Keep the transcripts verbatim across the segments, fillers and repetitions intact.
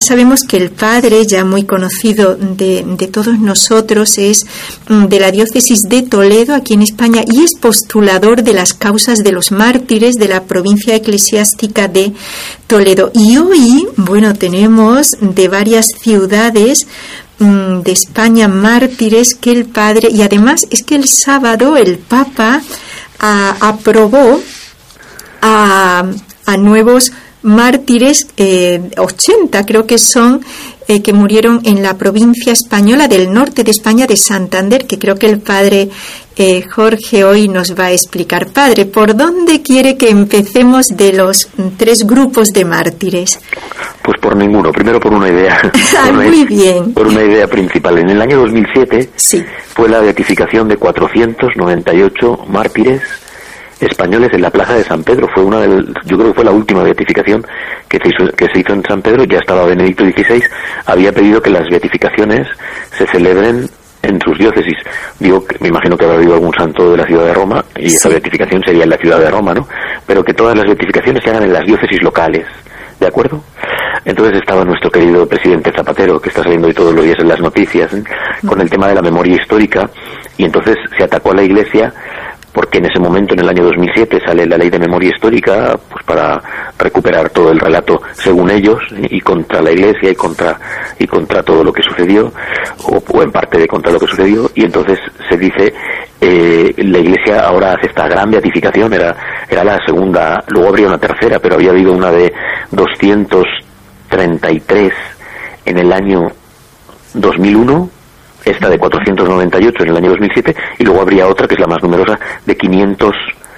sabemos que el padre, ya muy conocido de, de todos nosotros, es de la diócesis de Toledo, aquí en España, y es postulador de las causas de los mártires de la provincia eclesiástica de Toledo. Y hoy, bueno, tenemos de varias ciudades de España mártires que el padre, y además es que el sábado el Papa a, aprobó a, a nuevos mártires, eh, ochenta creo que son, eh, que murieron en la provincia española del norte de España, de Santander, que creo que el padre eh, Jorge hoy nos va a explicar. Padre, ¿por dónde quiere que empecemos de los tres grupos de mártires? Pues por ninguno, primero por una idea. Ah, por muy una, bien. Por una idea principal. En el año dos mil siete sí. fue la beatificación de cuatrocientos noventa y ocho mártires españoles en la plaza de San Pedro. Fue una del, yo creo que fue la última beatificación que se hizo, que se hizo en San Pedro. Ya estaba Benedicto dieciséis, había pedido que las beatificaciones se celebren en sus diócesis. Digo, me imagino que habrá habido algún santo de la ciudad de Roma y sí. esa beatificación sería en la ciudad de Roma, ¿no? Pero que todas las beatificaciones se hagan en las diócesis locales, ¿de acuerdo? Entonces estaba nuestro querido presidente Zapatero, que está saliendo hoy todos los días en las noticias, ¿eh? con el tema de la memoria histórica, y entonces se atacó a la Iglesia porque en ese momento, en el año dos mil siete, sale la ley de memoria histórica, pues para recuperar todo el relato según ellos, y contra la Iglesia y contra y contra todo lo que sucedió, o, o en parte de contra lo que sucedió, y entonces se dice, eh, la Iglesia ahora hace esta gran beatificación, era, era la segunda, luego habría una tercera, pero había habido una de doscientos treinta y tres en el año dos mil uno, esta de cuatrocientos noventa y ocho en el año dos mil siete, y luego habría otra que es la más numerosa de quinientos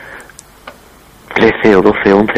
trece o doce, once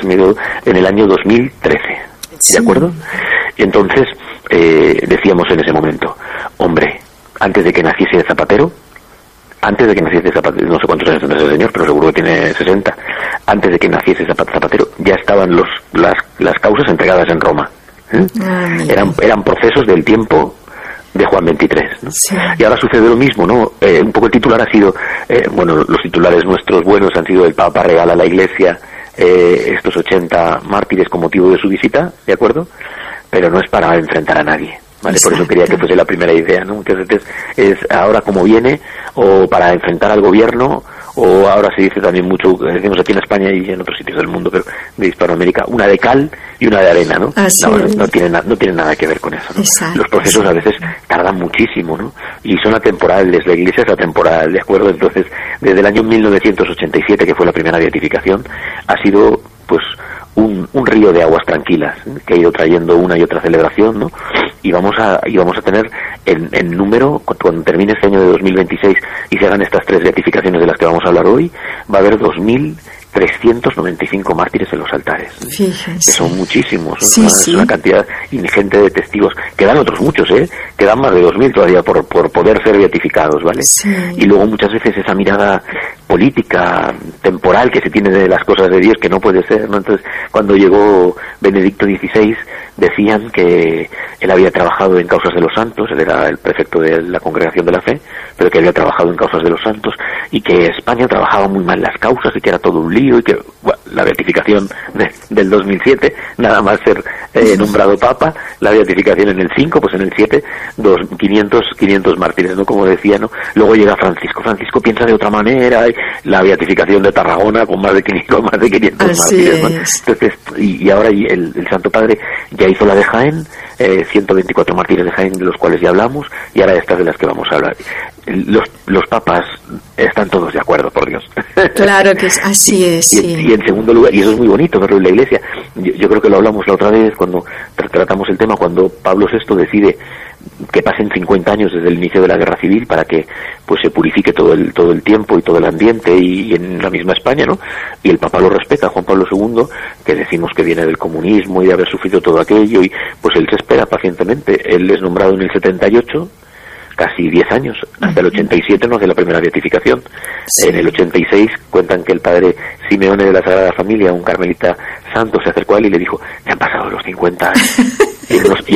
en el año dos mil trece, sí. ¿de acuerdo? Y entonces eh, decíamos en ese momento, hombre, antes de que naciese Zapatero, antes de que naciese Zapatero, no sé cuántos años tendrá ese señor, pero seguro que tiene sesenta, antes de que naciese Zapatero ya estaban los las, las causas entregadas en Roma, ¿eh? Ah, eran, eran procesos del tiempo de Juan veintitrés, ¿no? Sí. Y ahora sucede lo mismo, ¿no? Eh, un poco el titular ha sido, eh, bueno, los titulares nuestros buenos han sido: el Papa regala a la Iglesia eh, estos ochenta mártires con motivo de su visita, ¿de acuerdo? Pero no es para enfrentar a nadie, ¿vale? Exacto. Por eso quería que fuese la primera idea, ¿no? Muchas veces es ahora como viene, o para enfrentar al gobierno, o ahora se dice también mucho, decimos aquí en España y en otros sitios del mundo, pero de Hispanoamérica, una de cal y una de arena, ¿no? Así no, no, es. no, tiene na, no tiene nada que ver con eso, ¿no? Exacto. Los procesos a veces tardan muchísimo, ¿no? Y son atemporales, la Iglesia es atemporal, ¿de acuerdo? Entonces, desde el año mil novecientos ochenta y siete, que fue la primera beatificación, ha sido, pues, un, un río de aguas tranquilas, ¿eh? que ha ido trayendo una y otra celebración, ¿no? Y vamos a y vamos a tener en, en número, cuando termine este año de dos mil veintiséis y se hagan estas tres beatificaciones de las que vamos a hablar hoy, va a haber dos mil trescientos noventa y cinco mártires en los altares, ¿eh? Fíjense. Que son muchísimos, ¿no? Sí, es, una, sí. es una cantidad ingente de testigos. Quedan otros muchos, ¿eh? Quedan más de dos mil todavía por, por poder ser beatificados, ¿vale? Sí. Y luego muchas veces esa mirada política, temporal que se tiene de las cosas de Dios, que no puede ser, ¿no? Entonces, cuando llegó Benedicto dieciséis, decían que él había trabajado en causas de los santos, él era el prefecto de la Congregación de la Fe, pero que había trabajado en causas de los santos, y que España trabajaba muy mal las causas, y que era todo un lío, y que bueno, la beatificación de, del dos mil siete, nada más ser eh, nombrado Papa, la beatificación en el cinco, pues en el siete, dos, quinientos, quinientos mártires, ¿no? Como decía, ¿no? Luego llega Francisco, Francisco piensa de otra manera, y la beatificación de Tarragona con más de quinientos, más de quinientos Así mártires, ¿no? es. Entonces, y, y ahora el, el Santo Padre ya hizo la de Jaén, eh, ciento veinticuatro mártires de Jaén, de los cuales ya hablamos, y ahora estas de las que vamos a hablar. Los, los papas están todos de acuerdo, por Dios. Claro que es, así es, y, sí. y en segundo lugar, y eso es muy bonito verlo en la Iglesia, yo, yo creo que lo hablamos la otra vez cuando tra- tratamos el tema, cuando Pablo sexto decide que pasen cincuenta años desde el inicio de la Guerra Civil para que pues se purifique todo el todo el tiempo y todo el ambiente, y, y en la misma España, ¿no? Y el Papa lo respeta, Juan Pablo segundo, que decimos que viene del comunismo y de haber sufrido todo aquello, y pues él se espera pacientemente. Él es nombrado en el setenta y ocho, casi diez años, hasta el ochenta y siete no hace la primera beatificación. Sí. En el ochenta y seis cuentan que el padre Simeone de la Sagrada Familia, un carmelita santo, se acercó a él y le dijo: "Ya han pasado los cincuenta años". Y, nos, y,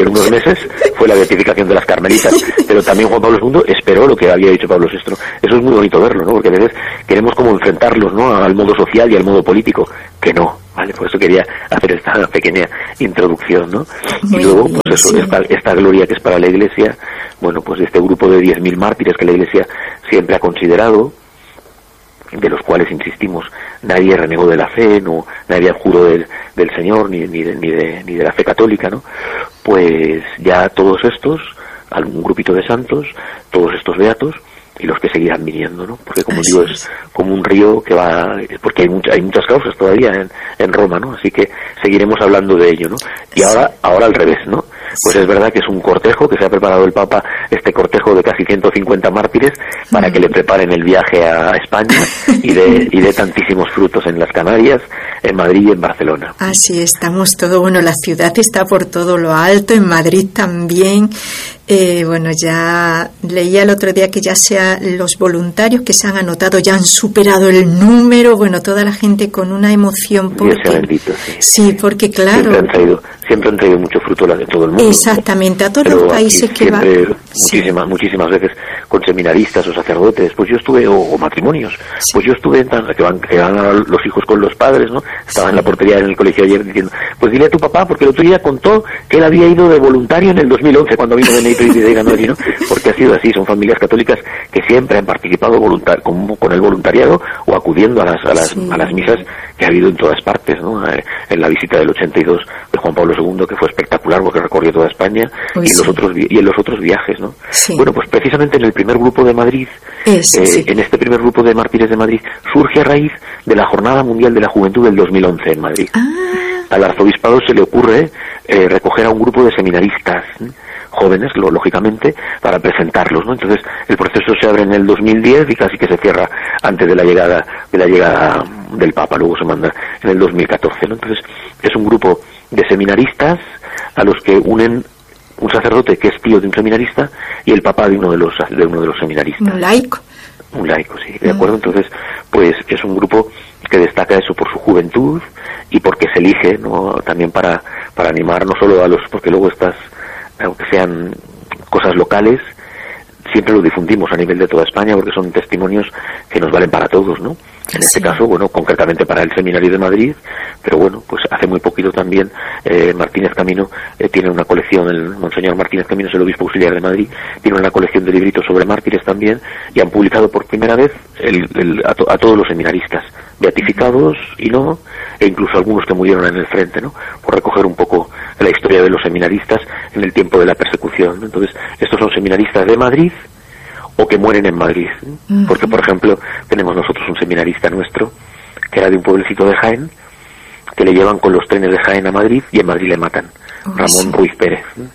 en unos meses fue la beatificación de las carmelitas, pero también Juan Pablo segundo esperó lo que había dicho Pablo sexto. Eso es muy bonito verlo, ¿no? Porque a veces queremos como enfrentarlos, ¿no?, al modo social y al modo político, que no, ¿vale? Por eso quería hacer esta pequeña introducción, ¿no? Muy y luego, pues eso, sí. esta, esta gloria que es para la Iglesia, bueno, pues este grupo de diez mil mártires que la Iglesia siempre ha considerado, de los cuales, insistimos, nadie renegó de la fe, no, nadie abjuró del, del Señor, ni, ni, de, ni, de, ni de la fe católica, ¿no? Pues ya todos estos, algún grupito de santos, todos estos beatos, y los que seguirán viniendo, ¿no? Porque, como así digo, es como un río que va, porque hay, mucha, hay muchas causas todavía en, en Roma, ¿no? Así que seguiremos hablando de ello, ¿no? Y ahora, ahora al revés, ¿no? Pues es verdad que es un cortejo que se ha preparado el Papa, este cortejo de casi ciento cincuenta mártires, para que le preparen el viaje a España y de, y de tantísimos frutos en las Canarias, en Madrid y en Barcelona. Así estamos todo, bueno, la ciudad está por todo lo alto, en Madrid también. Eh, bueno, ya leía el otro día que ya sea los voluntarios que se han anotado ya han superado el número, bueno, toda la gente con una emoción porque, Dios sea bendito, sí. Sí, porque claro, siempre han traído, siempre han traído mucho fruto de todo el mundo. Exactamente, ¿no? A todos Pero los países que van. Muchísimas, sí. muchísimas veces con seminaristas o sacerdotes, pues yo estuve, o, o matrimonios, sí. pues yo estuve en tan, que van, que van a los hijos con los padres, ¿no? Estaba sí. en la portería en el colegio ayer diciendo, pues dile a tu papá, porque el otro día contó que él había ido de voluntario en el dos mil once cuando vino de y de Madrid, ¿no? Porque ha sido así, son familias católicas que siempre han participado voluntar con, con el voluntariado o acudiendo a las a las, sí. a las misas que ha habido en todas partes, ¿no? En la visita del ochenta y dos de Juan Pablo segundo, que fue espectacular porque recorrió toda España, pues y en sí. los otros y en los otros viajes, ¿no? Sí. Bueno, pues precisamente en el primer grupo de Madrid, es, eh, sí. en este primer grupo de mártires de Madrid, surge a raíz de la Jornada Mundial de la Juventud del dos mil once en Madrid. Ah. Al arzobispado se le ocurre eh, recoger a un grupo de seminaristas, ¿eh? jóvenes, lo, lógicamente, para presentarlos, ¿no? Entonces, el proceso se abre en el dos mil diez y casi que se cierra antes de la llegada de la llegada del Papa, luego se manda en el dos mil catorce, ¿no? Entonces, es un grupo de seminaristas a los que unen un sacerdote que es tío de un seminarista y el Papa de uno de los de uno de los seminaristas. Un laico. Un laico, sí, de acuerdo. Entonces, pues es un grupo que destaca eso por su juventud y porque se elige, ¿no? También para para animar no solo a los, porque luego estas, aunque sean cosas locales, siempre lo difundimos a nivel de toda España porque son testimonios que nos valen para todos, ¿no? En sí. este caso, bueno, concretamente para el Seminario de Madrid, pero bueno, pues hace muy poquito también eh, Martínez Camino eh, tiene una colección, el Monseñor Martínez Camino es el obispo auxiliar de Madrid, tiene una colección de libritos sobre mártires también, y han publicado por primera vez el, el, a, to, a todos los seminaristas, beatificados y no, e incluso algunos que murieron en el frente, ¿no? Por recoger un poco la historia de los seminaristas en el tiempo de la persecución, ¿no? Entonces, estos son seminaristas de Madrid o que mueren en Madrid, ¿eh? Uh-huh. Porque, por ejemplo, tenemos nosotros un seminarista nuestro que era de un pueblecito de Jaén, que le llevan con los trenes de Jaén a Madrid y en Madrid le matan, uh-huh. Ramón Ruiz Pérez, ¿eh?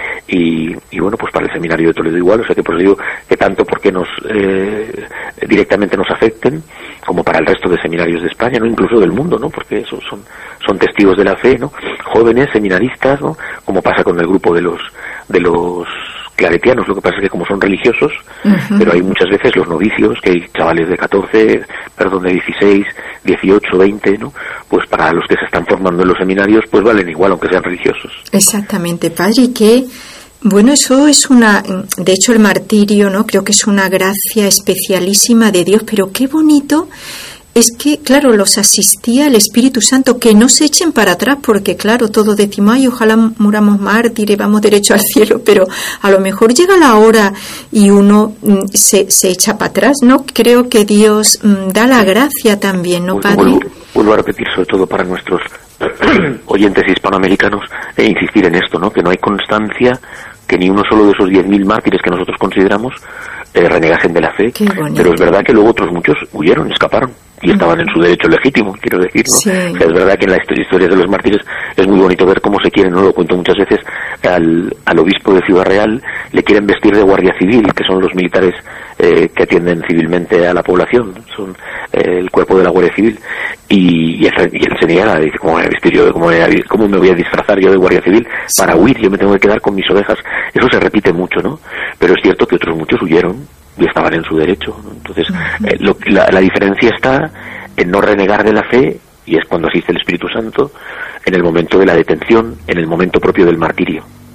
Y, y bueno, pues para el Seminario de Toledo igual, o sea que por eso digo que tanto porque nos eh, directamente nos afecten, como para el resto de seminarios de España, no, incluso del mundo, ¿no? Porque esos son son testigos de la fe, ¿no? Jóvenes seminaristas, ¿no? Como pasa con el grupo de los de los claretianos, lo que pasa es que como son religiosos, uh-huh. pero hay muchas veces los novicios, que hay chavales de catorce, perdón, de dieciséis, dieciocho, veinte, ¿no? Pues para los que se están formando en los seminarios, pues valen igual, aunque sean religiosos. Exactamente, padre, que bueno, eso es una, de hecho el martirio, ¿no? Creo que es una gracia especialísima de Dios, pero qué bonito es que, claro, los asistía el Espíritu Santo, que no se echen para atrás, porque claro, todos decimos, ay, ojalá muramos mártires, vamos derecho al cielo, pero a lo mejor llega la hora y uno mm, se, se echa para atrás, ¿no? Creo que Dios mm, da la gracia también, ¿no, padre? Vuelvo, vuelvo a repetir, sobre todo para nuestros oyentes hispanoamericanos, e insistir en esto, ¿no? Que no hay constancia que ni uno solo de esos diez mil mártires que nosotros consideramos eh, renegasen de la fe, pero es verdad que luego otros muchos huyeron, escaparon y estaban en su derecho legítimo, quiero decir, ¿no? Sí. O sea, es verdad que en la historia de los mártires es muy bonito ver cómo se quieren, no lo cuento muchas veces, al, al obispo de Ciudad Real le quieren vestir de guardia civil, que son los militares eh, que atienden civilmente a la población, son eh, el cuerpo de la Guardia Civil, y, y, él, y él se niega, dice, ¿cómo me voy a vestir yo, cómo me, cómo me voy a disfrazar yo de guardia civil sí. para huir? Yo me tengo que quedar con mis ovejas. Eso se repite mucho, ¿no? Pero es cierto que otros muchos huyeron y estaban en su derecho, ¿no? Entonces, uh-huh. eh, lo, la, la diferencia está en no renegar de la fe, y es cuando asiste el Espíritu Santo, en el momento de la detención, en el momento propio del martirio.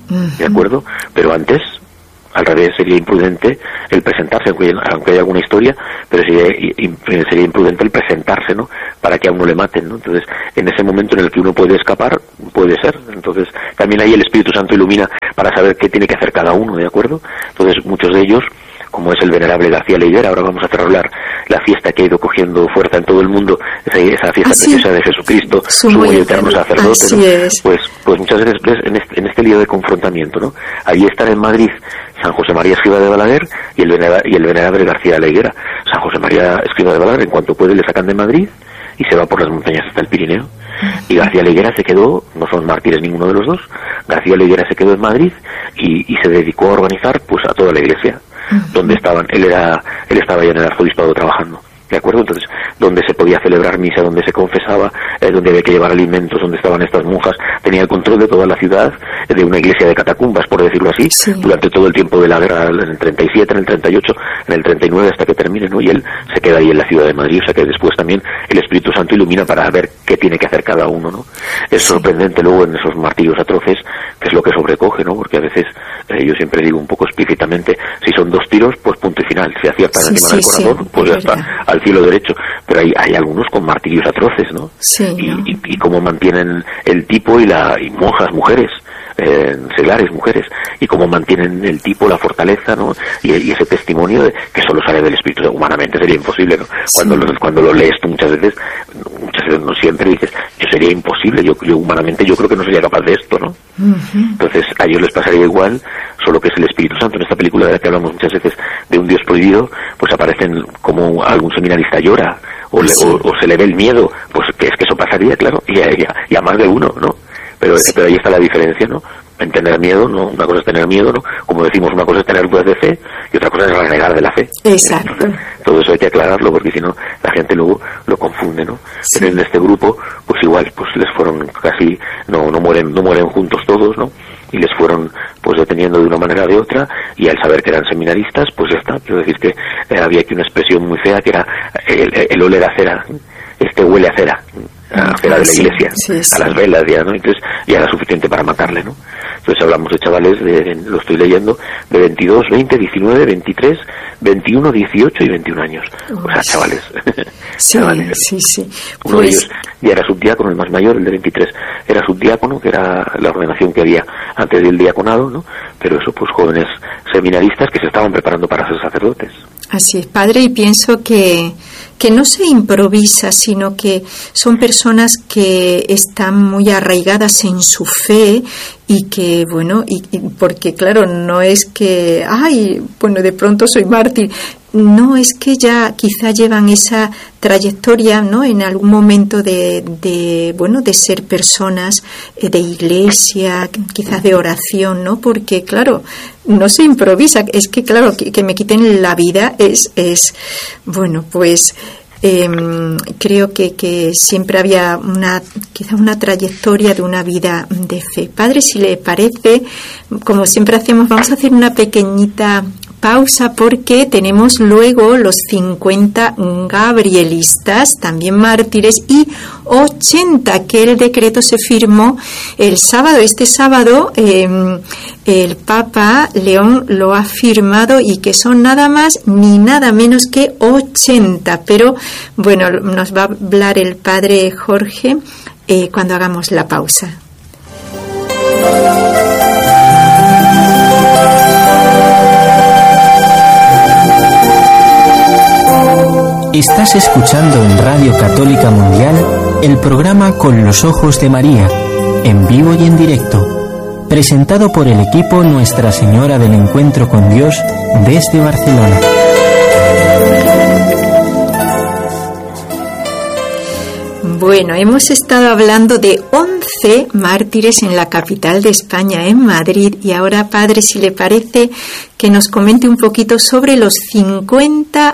uh-huh. ¿De acuerdo? Pero antes, al revés, sería imprudente el presentarse, aunque, aunque haya alguna historia, pero sería, sería imprudente el presentarse, ¿no? Para que a uno le maten, ¿no? Entonces, en ese momento en el que uno puede escapar, puede ser. Entonces, también ahí el Espíritu Santo ilumina para saber qué tiene que hacer cada uno, ¿de acuerdo? Entonces, muchos de ellos, como es el venerable García Leiguera, ahora vamos a celebrar la fiesta que ha ido cogiendo fuerza en todo el mundo, esa, esa fiesta Así, preciosa de Jesucristo, sumo y eterno sacerdote, ¿no? Pues, pues muchas veces en este, en este lío de confrontamiento, ¿no? Allí están en Madrid San José María Escrivá de Balaguer y el, venera, y el venerable García Leiguera. San José María Escrivá de Balaguer, en cuanto puede, le sacan de Madrid y se va por las montañas hasta el Pirineo. Y García Leiguera se quedó, no son mártires ninguno de los dos, García Leiguera se quedó en Madrid y, y se dedicó a organizar pues a toda la iglesia. Uh-huh. Donde estaban, él era, él estaba ya en el arzobispado trabajando, ¿de acuerdo? Entonces, donde se podía celebrar misa, donde se confesaba, eh, donde había que llevar alimentos, donde estaban estas monjas, tenía el control de toda la ciudad, eh, de una iglesia de catacumbas, por decirlo así, sí. Durante todo el tiempo de la guerra, en el treinta y siete, en el treinta y ocho, en el treinta y nueve, hasta que termine, ¿no? Y él se queda ahí en la ciudad de Madrid, o sea que después también el Espíritu Santo ilumina para ver qué tiene que hacer cada uno, ¿no? Es sí. sorprendente luego en esos martirios atroces, que es lo que sobrecoge, ¿no? Porque a veces, eh, yo siempre digo un poco explícitamente, si son dos tiros, pues punto y final, si aciertan sí, encima sí, del corazón, sí, pues ya está, al cielo derecho. Pero hay, hay algunos con martirios atroces, ¿no? Sí, y, ¿no? y, y cómo mantienen el tipo y la y monjas, mujeres, eh, seglares, mujeres, y cómo mantienen el tipo, la fortaleza, ¿no? Y, y ese testimonio de, que solo sale del Espíritu. Humanamente sería imposible, ¿no? Sí. Cuando lo, cuando lo lees tú muchas veces, muchas veces no siempre dices, yo sería imposible, yo, yo humanamente yo creo que no sería capaz de esto, ¿no? Uh-huh. Entonces a ellos les pasaría igual, solo que es el Espíritu Santo. En esta película de la que hablamos muchas veces de un Dios prohibido, pues aparecen como algún seminarista llora, o, le, sí. o, o se le ve el miedo, pues que es que eso pasaría, claro, y a, y a, y a más de uno, ¿no? Pero, sí. pero ahí está la diferencia, ¿no? En tener miedo, ¿no? Una cosa es tener miedo, ¿no? Como decimos, una cosa es tener dudas de fe y otra cosa es renegar de la fe. Exacto. Entonces, todo eso hay que aclararlo porque si no, la gente luego lo confunde, ¿no? Sí. Pero en este grupo, pues igual, pues les fueron casi, no, no mueren, no mueren juntos todos, ¿no? Y les fueron pues deteniendo de una manera o de otra, y al saber que eran seminaristas, pues ya está. Quiero decir que eh, había aquí una expresión muy fea que era el, el oler a cera, este huele a cera, a cera de la iglesia, sí, sí. a las velas ya, ¿no? Entonces ya era suficiente para matarle, ¿no? Entonces hablamos de chavales, de, lo estoy leyendo, de veintidós, veinte, diecinueve, veintitrés, veintiuno, dieciocho y veintiún años. O sea, chavales. Sí, chavales. sí, sí. Uno pues... de ellos ya era subdiácono, el más mayor, el de veintitrés, era subdiácono, que era la ordenación que había antes del diaconado, ¿no? Pero eso, pues jóvenes seminaristas que se estaban preparando para ser sacerdotes. Así es, padre, y pienso que, que no se improvisa, sino que son personas que están muy arraigadas en su fe y que, bueno, y, y porque claro, no es que, ay, bueno, de pronto soy mártir. No, es que ya quizá llevan esa trayectoria, ¿no? En algún momento de, de bueno, de ser personas de iglesia, quizás de oración, ¿no? Porque, claro, no se improvisa. Es que, claro, que, que me quiten la vida es, es bueno, pues... Eh, creo que, que siempre había una quizá una trayectoria de una vida de fe. Padre, si le parece, como siempre hacemos, vamos a hacer una pequeñita pausa porque tenemos luego los cincuenta gabrielistas, también mártires, y ochenta, que el decreto se firmó el sábado. Este sábado eh, el Papa León lo ha firmado y que son nada más ni nada menos que ochenta. Pero bueno, nos va a hablar el padre Jorge eh, cuando hagamos la pausa. Estás escuchando en Radio Católica Mundial el programa Con los Ojos de María, en vivo y en directo, presentado por el equipo Nuestra Señora del Encuentro con Dios desde Barcelona. Bueno, hemos estado hablando de once mártires en la capital de España, en Madrid, y ahora, padre, si le parece, que nos comente un poquito sobre los cincuenta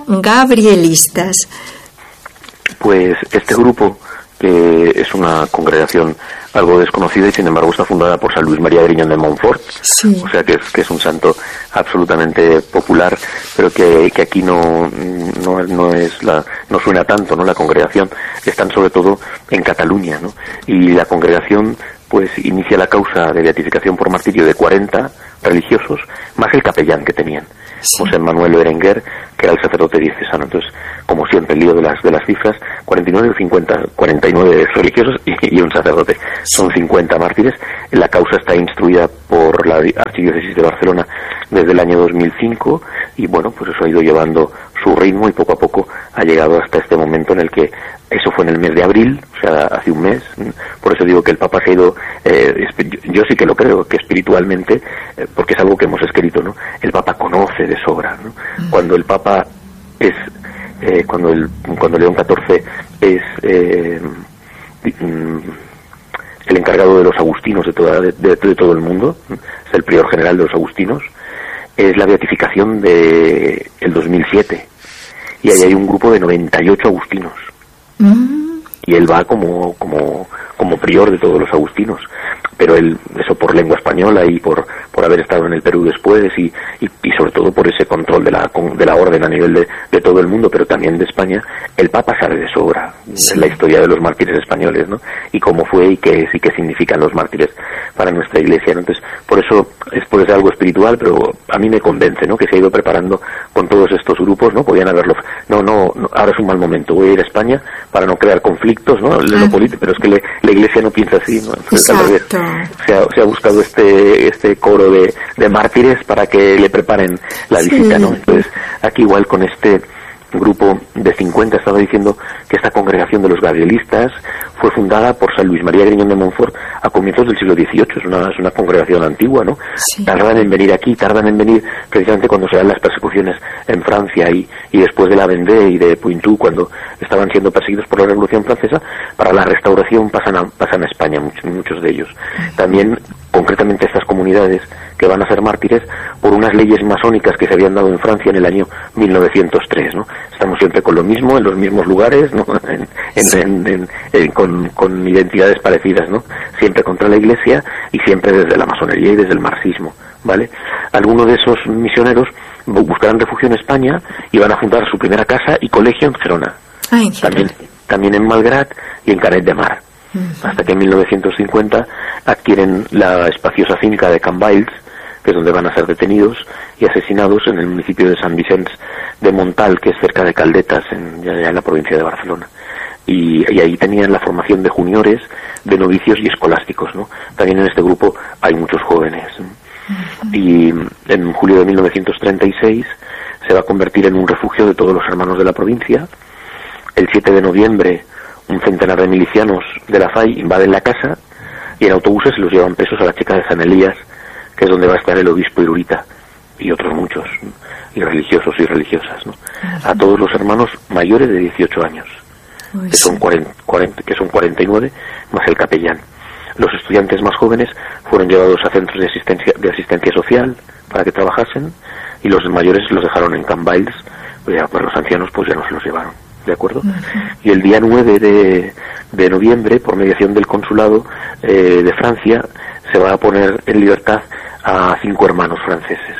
gabrielistas. Pues este grupo, que es una congregación algo desconocida y sin embargo está fundada por San Luis María Griñón de Montfort, sí. O sea que es, que es un santo absolutamente popular, pero que, que aquí no, no, no es la, no suena tanto, ¿no? La congregación están sobre todo en Cataluña, ¿no? Y la congregación pues inicia la causa de beatificación por martirio de cuarenta religiosos, más el capellán que tenían, sí. José Manuel Berenguer, que era el sacerdote diocesano. Entonces, como siempre, el lío de las de las cifras, cuarenta y nueve o cincuenta, cuarenta y nueve religiosos y, y un sacerdote. Sí. Son cincuenta mártires. La causa está instruida por la Archidiócesis de Barcelona desde el año dos mil cinco y, bueno, pues eso ha ido llevando su ritmo y poco a poco ha llegado hasta este momento en el que, eso fue en el mes de abril, o sea, hace un mes. Por eso digo que el Papa se ha ido, eh, yo sí que lo creo, que espiritualmente, eh, porque es algo que hemos escrito, ¿no? El Papa conoce de sobra, ¿no? Mm. Cuando el Papa es, eh, cuando el cuando León catorce es eh, el encargado de los agustinos de, toda, de, de, de todo el mundo, es el prior general de los agustinos, es la beatificación de el dos mil siete y ahí hay un grupo de noventa y ocho agustinos. Mm. Y él va como como como prior de todos los agustinos, pero él, eso por lengua española y por por haber estado en el Perú después y, y, y sobre todo por ese control de la de la orden a nivel de, de todo el mundo, pero también de España. El Papa sabe de sobra, sí, la historia de los mártires españoles, ¿no? Y cómo fue y qué es y qué significan los mártires para nuestra Iglesia, ¿no? Entonces, por eso es puede ser algo espiritual, pero a mí me convence, ¿no? Que se ha ido preparando con todos estos grupos, ¿no? Podían haberlo, no, no, no ahora es un mal momento, voy a ir a España para no crear conflictos, ¿no? Lo político, pero es que le, la Iglesia no piensa así, ¿no? Entonces, al revés, se ha, se ha buscado este este coro de, de mártires para que le preparen la visita, sí, ¿no? Entonces, aquí igual con este grupo de cincuenta, estaba diciendo que esta congregación de los gabrielistas fue fundada por San Luis María Griñón de Montfort a comienzos del siglo dieciocho, es una, es una congregación antigua, ¿no? Sí. Tardan en venir aquí, tardan en venir precisamente cuando se dan las persecuciones en Francia y, y después de la Vendée y de Pointou, cuando estaban siendo perseguidos por la Revolución Francesa, para la restauración pasan a, pasan a España, muchos, muchos de ellos. También, concretamente estas comunidades que van a ser mártires por unas leyes masónicas que se habían dado en Francia en el año mil novecientos tres, ¿no? Estamos siempre con lo mismo, en los mismos lugares, ¿no? En, en, sí. en, en, en, con, con identidades parecidas, ¿no? Siempre contra la Iglesia y siempre desde la masonería y desde el marxismo, ¿vale? Algunos de esos misioneros buscarán refugio en España y van a fundar su primera casa y colegio en Gerona. Ay, también, también en Malgrat y en Canet de Mar. Uh-huh. Hasta que en mil novecientos cincuenta adquieren la espaciosa finca de Can Bails, que es donde van a ser detenidos y asesinados en el municipio de San Vicente de Montal, que es cerca de Caldetas, en, ya, ya en la provincia de Barcelona. Y, y ahí tenían la formación de juniores, de novicios y escolásticos, ¿no? También en este grupo hay muchos jóvenes. Uh-huh. Y en julio de mil novecientos treinta y seis se va a convertir en un refugio de todos los hermanos de la provincia. El siete de noviembre un centenar de milicianos de la F A I invaden la casa y en autobuses se los llevan presos a la Checa de San Elías, que es donde va a estar el obispo Irurita y otros muchos, ¿no? Y religiosos y religiosas, ¿no? Uh-huh. A todos los hermanos mayores de dieciocho años, Uy, que, sí. son cuarenta, cuarenta, que son cuarenta y nueve, más el capellán. Los estudiantes más jóvenes fueron llevados a centros de asistencia, de asistencia social para que trabajasen, y los mayores los dejaron en Can Bails, pues ya, pues los ancianos pues ya no se los llevaron, ¿de acuerdo? Uh-huh. Y el día nueve de, de noviembre, por mediación del consulado eh, de Francia, se va a poner en libertad a cinco hermanos franceses.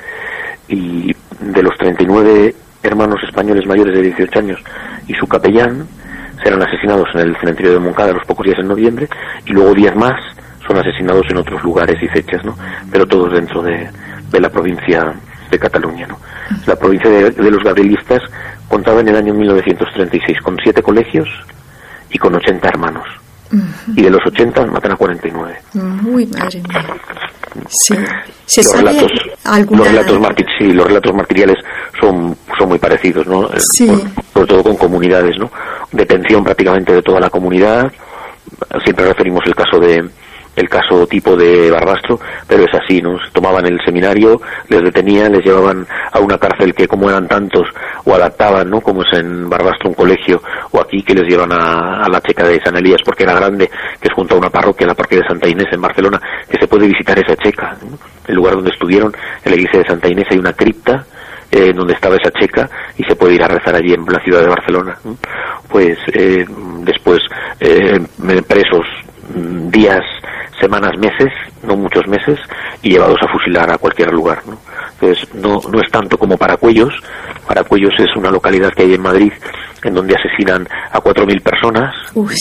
Y de los treinta y nueve hermanos españoles mayores de dieciocho años y su capellán serán asesinados en el cementerio de Moncada a los pocos días en noviembre, y luego diez más son asesinados en otros lugares y fechas, ¿no? Pero todos dentro de, de la provincia de Cataluña, ¿no? La provincia de, de los gabrielistas contaba en el año mil novecientos treinta y seis con siete colegios y con ochenta hermanos. Uh-huh. Y de los ochenta matan a cuarenta y nueve. Muy madre mía. Sí. ¿Se los, sabe relatos, alguna... los relatos martir, sí, los relatos martiriales son son muy parecidos, ¿no? Sí. Por, sobre todo con comunidades, ¿no? Detención prácticamente de toda la comunidad. Siempre referimos el caso de el caso tipo de Barbastro, pero es así, ¿no? Se tomaban el seminario, les detenían, les llevaban a una cárcel que, como eran tantos, o adaptaban, ¿no? Como es en Barbastro un colegio, o aquí que les llevan a, a la Checa de San Elías porque era grande, que es junto a una parroquia, la parroquia de Santa Inés en Barcelona, que se puede visitar esa checa, ¿no? El lugar donde estuvieron, en la iglesia de Santa Inés hay una cripta eh, donde estaba esa checa y se puede ir a rezar allí en la ciudad de Barcelona, ¿no? Pues eh, después eh, presos mm, días, semanas, meses, no muchos meses, y llevados a fusilar a cualquier lugar, ¿no? Entonces, no, no es tanto como Paracuellos. Paracuellos es una localidad que hay en Madrid en donde asesinan a cuatro mil personas,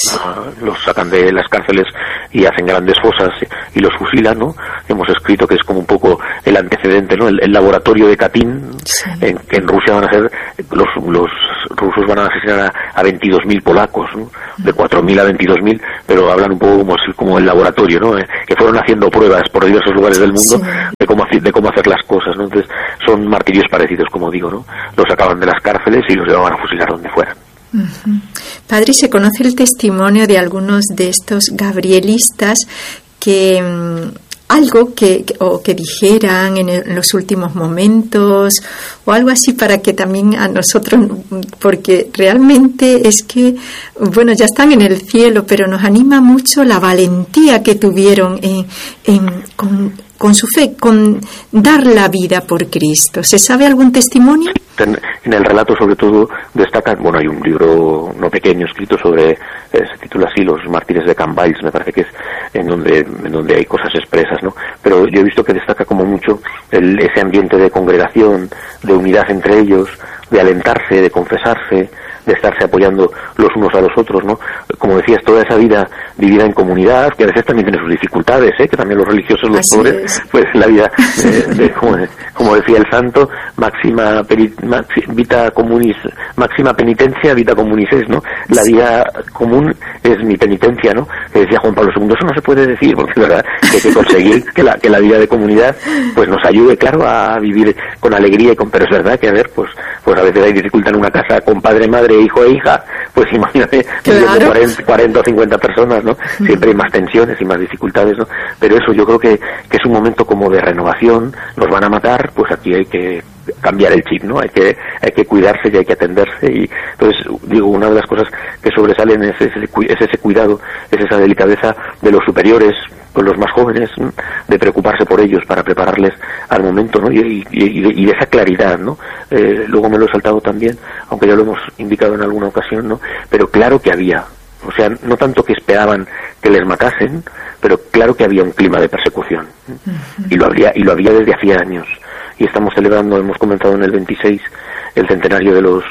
uh, los sacan de las cárceles y hacen grandes fosas y los fusilan, ¿no? Hemos escrito que es como un poco el antecedente, ¿no? El, el laboratorio de Katyn, sí. en, que en Rusia van a ser, los, los rusos van a asesinar a, a veintidós mil polacos, ¿no? De cuatro mil a veintidós mil, pero hablan un poco como, como el laboratorio, ¿no? Eh, que fueron haciendo pruebas por diversos lugares del mundo, sí. de cómo de cómo hacer las cosas, ¿no? Entonces son martirios parecidos, como digo, ¿no? Los sacaban de las cárceles y los llevaban a fusilar donde fueran. Uh-huh. Padre, se conoce el testimonio de algunos de estos gabrielistas que um, algo que, que o que dijeran en, el, en los últimos momentos o algo así para que también a nosotros, porque realmente es que, bueno, ya están en el cielo, pero nos anima mucho la valentía que tuvieron en, en, con, con su fe, con dar la vida por Cristo. ¿Se sabe algún testimonio? En, en el relato, sobre todo, destacan, bueno, hay un libro no pequeño escrito sobre, eh, se titula así, Los mártires de Cambails, me parece que es, en donde en donde hay cosas expresas, ¿no? Pero yo he visto que destaca como mucho el, ese ambiente de congregación, de unidad entre ellos, de alentarse, de confesarse, de estarse apoyando los unos a los otros, ¿no? Como decías, toda esa vida vivida en comunidad, que a veces también tiene sus dificultades, ¿eh? Que también los religiosos, los Así pobres, es. pues la vida, eh, de, como, como decía el santo, máxima peri, maxi, vita comunis, máxima penitencia, vita comunis es, ¿no? La vida común es mi penitencia, ¿no? Que decía Juan Pablo segundo, eso no se puede decir, porque es verdad que hay que conseguir que la, que la vida de comunidad, pues nos ayude, claro, a vivir con alegría y con, pero es verdad que, a ver, pues, pues a veces hay dificultad en una casa con padre, madre, hijo e hija, pues imagínate, claro. cuarenta, cuarenta o cincuenta personas, ¿no? Siempre hay más tensiones y más dificultades, ¿no? Pero eso yo creo que, que es un momento como de renovación, nos van a matar, pues aquí hay que cambiar el chip, ¿no? Hay que, hay que cuidarse y hay que atenderse, y entonces, digo, una de las cosas que sobresalen es ese, es ese cuidado, es esa delicadeza de los superiores con los más jóvenes, ¿no? De preocuparse por ellos para prepararles al momento, ¿no? Y, y, y, de, y de esa claridad, ¿no? Eh, luego me lo he saltado también, aunque ya lo hemos indicado en alguna ocasión, ¿no? Pero claro que había, o sea, no tanto que esperaban que les matasen, pero claro que había un clima de persecución, uh-huh. y lo había y lo había desde hacía años, y estamos celebrando, hemos comenzado en el veintiséis el centenario de los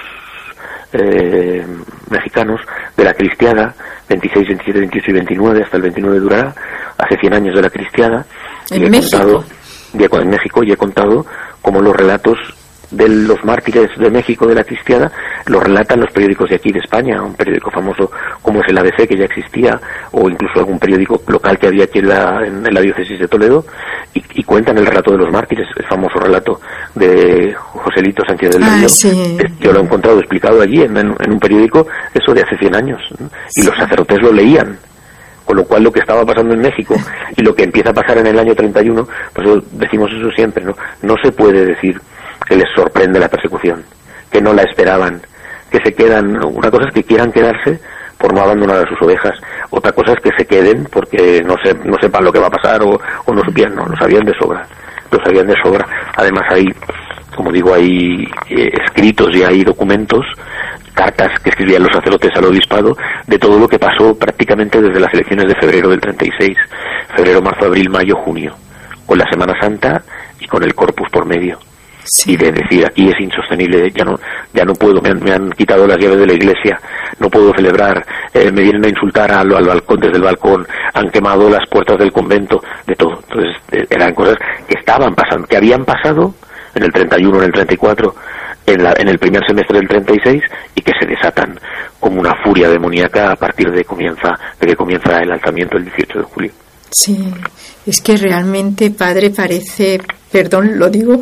eh, mexicanos de la Cristiada, veintiséis, veintisiete, veintiocho y veintinueve, hasta el veintinueve durará, hace cien años de la Cristiada, en y he México. contado, y he, en México, y he contado como los relatos de los mártires de México de la Cristiada los relatan los periódicos de aquí de España, un periódico famoso como es el A B C, que ya existía, o incluso algún periódico local que había aquí en la, en la diócesis de Toledo, y, y cuentan el relato de los mártires, el famoso relato de Joselito Sánchez del Río. Ah, sí. Yo lo he encontrado explicado allí en, en, en un periódico, eso de hace cien años, ¿no? Y sí. Los sacerdotes lo leían, con lo cual lo que estaba pasando en México y lo que empieza a pasar en el año treinta y uno, pues decimos eso siempre, ¿no? No se puede decir que les sorprende la persecución, que no la esperaban, que se quedan. Una cosa es que quieran quedarse por no abandonar a sus ovejas, otra cosa es que se queden porque no se, no sepan lo que va a pasar o, o no supieran, no, lo sabían de sobra, lo sabían de sobra. Además hay, como digo, hay eh, escritos y hay documentos, cartas que escribían los sacerdotes al obispado de todo lo que pasó prácticamente desde las elecciones de febrero del treinta y seis, febrero, marzo, abril, mayo, junio, con la Semana Santa y con el Corpus por medio. Sí. Y de decir, aquí es insostenible, ya no ya no puedo, me han, me han quitado las llaves de la iglesia, no puedo celebrar, eh, me vienen a insultar al, al balcón, desde el balcón, han quemado las puertas del convento, de todo. Entonces eh, eran cosas que estaban pasando, que habían pasado en el treinta y uno, en el treinta y cuatro, en, la, en el primer semestre del treinta y seis, y que se desatan como una furia demoníaca a partir de comienza de que comienza el alzamiento el dieciocho de julio. Sí, es que realmente, padre, parece, perdón, lo digo,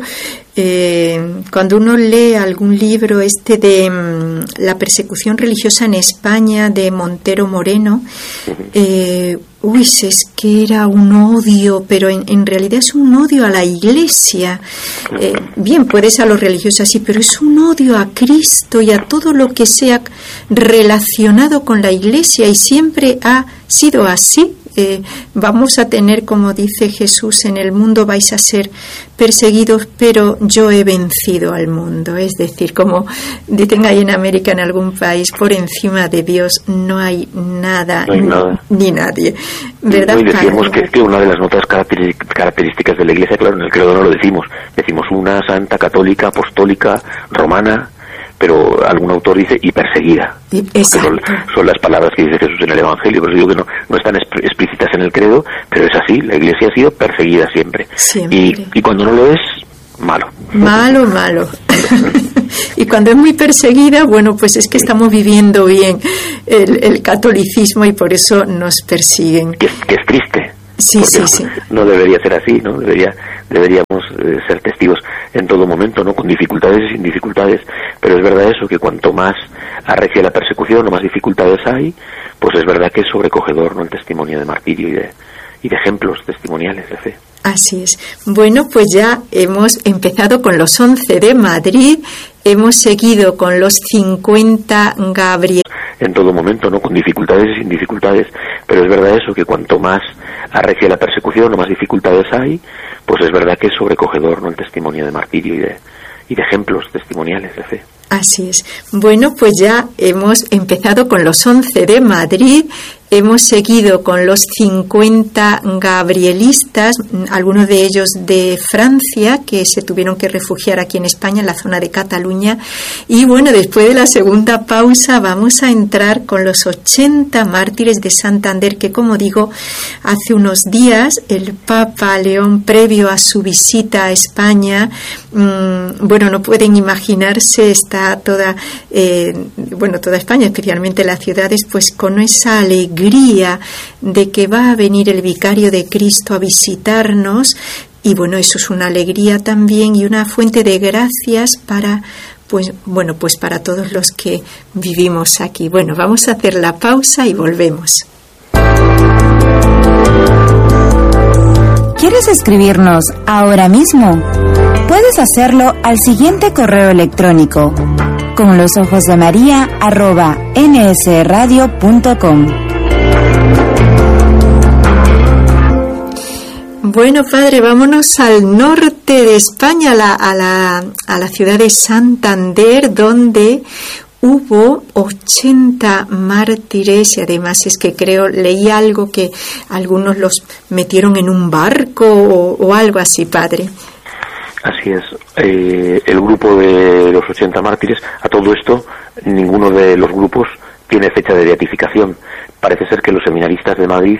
eh, cuando uno lee algún libro este de um, la persecución religiosa en España de Montero Moreno, eh, uy, es que era un odio, pero en, en realidad es un odio a la Iglesia. Eh, bien, puede ser a los religiosos así, pero es un odio a Cristo y a todo lo que sea relacionado con la Iglesia, y siempre ha sido así. Eh, vamos a tener, como dice Jesús, en el mundo vais a ser perseguidos, pero yo he vencido al mundo. Es decir, como dicen ahí en América, en algún país, por encima de Dios no hay nada, no hay nada. ni nadie. ¿verdad? Y decíamos que, que una de las notas características de la Iglesia, claro, en el credo no lo decimos, decimos una santa, católica, apostólica, romana, pero algún autor dice y perseguida. Son, son las palabras que dice Jesús en el Evangelio, por eso digo que no, no están explícitas en el credo, pero es así, la Iglesia ha sido perseguida siempre. siempre. Y, y cuando no lo es, malo. Malo, malo. Y cuando es muy perseguida, bueno, pues es que estamos viviendo bien el, el catolicismo y por eso nos persiguen. Que, que es triste. Sí, sí, no, sí. No debería ser así, ¿no? Debería, deberíamos eh, ser testigos en todo momento, ¿no? Con dificultades y sin dificultades. Pero es verdad eso, que cuanto más arrecia la persecución o más dificultades hay, pues es verdad que es sobrecogedor, ¿no? El testimonio de martirio y de, y de ejemplos testimoniales de fe. Así es. Bueno, pues ya hemos empezado con los once de Madrid, hemos seguido con los cincuenta Gabriel. En todo momento, ¿no? Con dificultades y sin dificultades. Pero es verdad eso, que cuanto más arrecia la persecución o más dificultades hay, pues es verdad que es sobrecogedor, ¿no? El testimonio de martirio y de, y de ejemplos testimoniales de fe. Así es. Bueno, pues ya hemos empezado con los once de Madrid, hemos seguido con los cincuenta gabrielistas, algunos de ellos de Francia, que se tuvieron que refugiar aquí en España, en la zona de Cataluña. Y bueno, después de la segunda pausa vamos a entrar con los ochenta mártires de Santander, que como digo, hace unos días el Papa León, previo a su visita a España, mmm, bueno, no pueden imaginarse, está toda, eh, bueno, toda España, especialmente las ciudades, pues con esa alegría de que va a venir el vicario de Cristo a visitarnos. Y bueno, eso es una alegría también y una fuente de gracias para, pues, bueno, pues para todos los que vivimos aquí. Bueno, vamos a hacer la pausa y volvemos. ¿Quieres escribirnos ahora mismo? Puedes hacerlo al siguiente correo electrónico: con los ojos de María arroba nsradio punto com. Bueno, padre, vámonos al norte de España, a la, a la, a la ciudad de Santander, donde hubo ochenta mártires y además es que creo, leí algo que algunos los metieron en un barco o, o algo así, padre. Así es. Eh, el grupo de los ochenta mártires, a todo esto, ninguno de los grupos tiene fecha de beatificación. Parece ser que los seminaristas de Madrid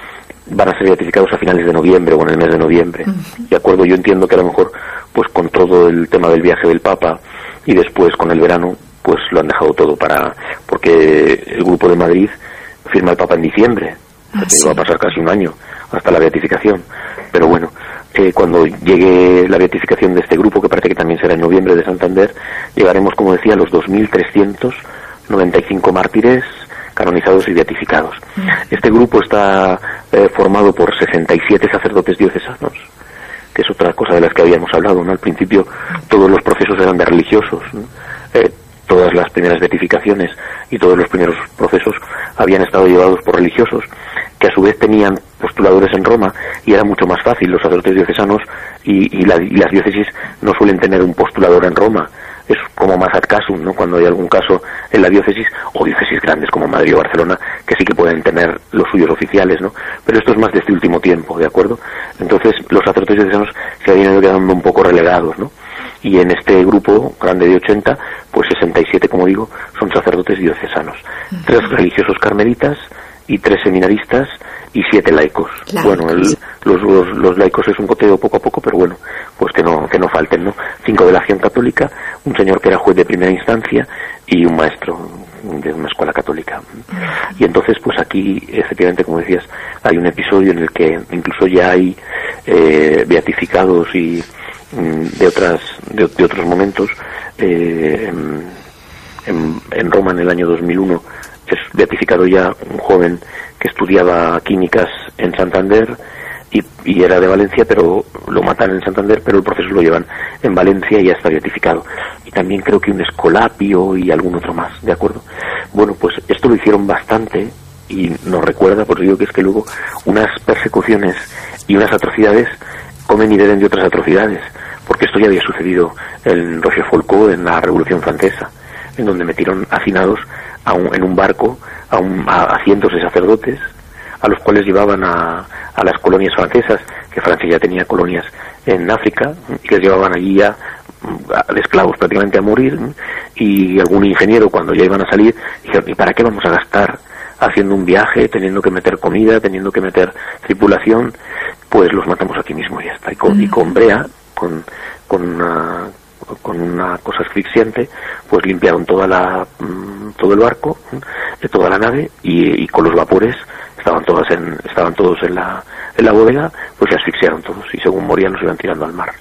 van a ser beatificados a finales de noviembre o en el mes de noviembre. Uh-huh. De acuerdo, yo entiendo que a lo mejor, pues con todo el tema del viaje del Papa y después con el verano, pues lo han dejado todo para, porque el grupo de Madrid firma el Papa en diciembre, ah, porque sí. Va a pasar casi un año hasta la beatificación. Pero bueno, eh, cuando llegue la beatificación de este grupo, que parece que también será en noviembre, de Santander, llegaremos, como decía, a los dos mil trescientos noventa y cinco mártires canonizados y beatificados. Mm. Este grupo está eh, formado por sesenta y siete sacerdotes diocesanos, que es otra cosa de las que habíamos hablado, ¿no? Al principio todos los procesos eran de religiosos, ¿no? Eh, todas las primeras beatificaciones y todos los primeros procesos habían estado llevados por religiosos, que a su vez tenían postuladores en Roma, y era mucho más fácil. Los sacerdotes diocesanos y, y, la, y las diócesis no suelen tener un postulador en Roma, es como más ad casum, ¿no? Cuando hay algún caso en la diócesis, o diócesis grandes como Madrid o Barcelona, que sí que pueden tener los suyos oficiales, ¿no? Pero esto es más de este último tiempo, ¿de acuerdo? Entonces los sacerdotes diocesanos se habían ido quedando un poco relegados, ¿no? Y en este grupo grande de ochenta, pues sesenta y siete, como digo, son sacerdotes diocesanos. Uh-huh. Tres religiosos carmelitas y tres seminaristas y siete laicos. laicos. Bueno, el, los, los, los laicos es un coteo poco a poco, pero bueno, pues que no que no falten, ¿no? Cinco de la acción católica, un señor que era juez de primera instancia y un maestro de una escuela católica. Uh-huh. Y entonces, pues aquí, efectivamente, como decías, hay un episodio en el que incluso ya hay eh, beatificados y de otras de, de otros momentos. eh, en, en, en Roma, en el año dos mil uno, es beatificado ya un joven que estudiaba químicas en Santander y, y era de Valencia, pero lo matan en Santander, pero el proceso lo llevan en Valencia y ya está beatificado. Y también creo que un escolapio y algún otro más, ¿de acuerdo? Bueno, pues esto lo hicieron bastante y nos recuerda, por digo que es que luego unas persecuciones y unas atrocidades comen y beben de otras atrocidades, porque esto ya había sucedido en Rochefoucauld, en la Revolución Francesa, en donde metieron hacinados a un, en un barco a, un, a, a cientos de sacerdotes, a los cuales llevaban a, a las colonias francesas, que Francia ya tenía colonias en África, y que les llevaban allí ya de esclavos prácticamente a morir, y algún ingeniero cuando ya iban a salir dijeron, ¿y para qué vamos a gastar haciendo un viaje, teniendo que meter comida, teniendo que meter tripulación? Pues los matamos aquí mismo y ya está. Y con, y con brea, con, con una con una cosa asfixiante, pues limpiaron toda la todo el barco, toda la nave, y, y con los vapores estaban todas en estaban todos en la en la bodega, pues se asfixiaron todos y según morían los iban tirando al mar.